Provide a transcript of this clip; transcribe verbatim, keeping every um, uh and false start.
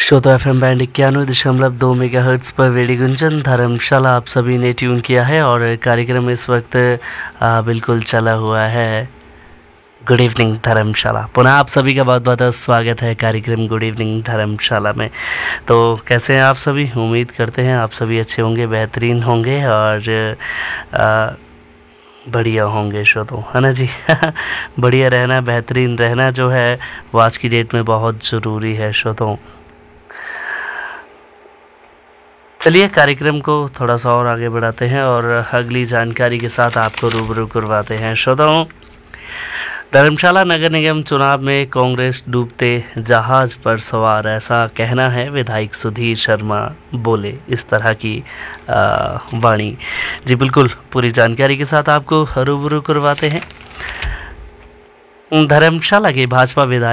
श्रोता F M band इक्यानवे दशमलव दो मेगा हर्ट्स पर रेडियो गुंजन धर्मशाला आप सभी ने ट्यून किया है और कार्यक्रम इस वक्त आ, बिल्कुल चला हुआ है गुड इवनिंग धर्मशाला। पुनः आप सभी का बहुत बहुत स्वागत है कार्यक्रम गुड इवनिंग धर्मशाला में। तो कैसे हैं आप सभी? उम्मीद करते हैं आप सभी अच्छे होंगे, बेहतरीन होंगे और आ, बढ़िया होंगे श्रोतों, है ना जी। बढ़िया रहना, बेहतरीन रहना जो है वो आज की डेट में बहुत ज़रूरी है श्रोतों। चलिए कार्यक्रम को थोड़ा सा और आगे बढ़ाते हैं और अगली जानकारी के साथ आपको रूबरू करवाते हैं श्रोताओं। धर्मशाला नगर निगम चुनाव में कांग्रेस डूबते जहाज पर सवार, ऐसा कहना है विधायक सुधीर शर्मा बोले। इस तरह की आ, वाणी जी बिल्कुल पूरी जानकारी के साथ आपको रूबरू करवाते हैं। धर्मशाला के भाजपा विधायक